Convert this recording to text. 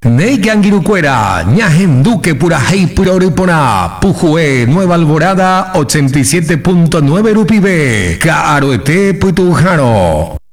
Neigangirucuera, Ñajem Duque Purajei Puroripona, Pujue, Nueva Alborada, 87.9 Rupibe, Caroete Putujano.